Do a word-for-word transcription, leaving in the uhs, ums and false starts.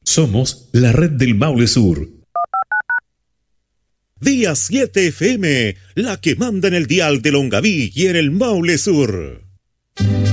Somos la red del Maule Sur. Día siete F M, la que manda en el dial de Longaví y en el Maule Sur.